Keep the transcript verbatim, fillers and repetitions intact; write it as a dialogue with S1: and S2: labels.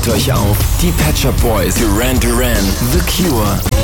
S1: freut euch auf die Pet Shop Boys, Duran Duran, The Cure,